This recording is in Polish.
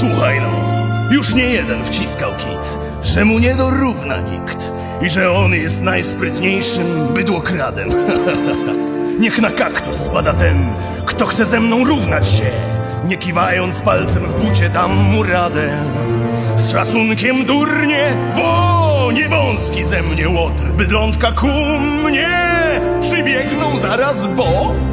Słuchaj no, już nie jeden wciskał kit, że mu nie dorówna nikt i że on jest najsprytniejszym bydłokradem. Niech na kaktus spada ten, kto chce ze mną równać się, nie kiwając palcem w bucie dam mu radę. Z szacunkiem durnie, bo nie wąski ze mnie łotr, bydlączka ku mnie przybiegną zaraz, bo